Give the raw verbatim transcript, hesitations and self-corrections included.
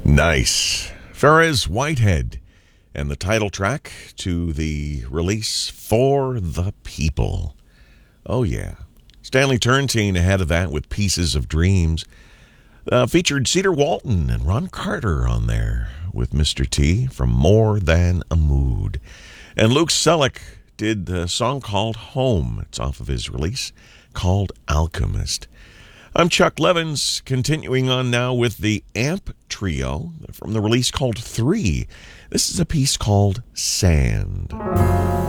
Nice. Ferris Whitehead and the title track to the release For the People. Oh, yeah. Stanley Turrentine ahead of that with Pieces of Dreams. Uh, featured Cedar Walton and Ron Carter on there with Mister T from More Than a Mood. And Luke Selleck did the song called Home. It's off of his release called Alchemist. I'm Chuck Levins, continuing on now with the Amp Trio from the release called Three. This is a piece called Sand.